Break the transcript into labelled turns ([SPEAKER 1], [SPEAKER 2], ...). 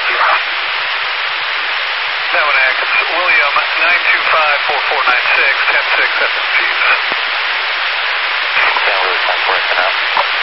[SPEAKER 1] 7X, William, 925-4496, 10-6, 7 Chiefs.
[SPEAKER 2] San Luis, I'm breaking up.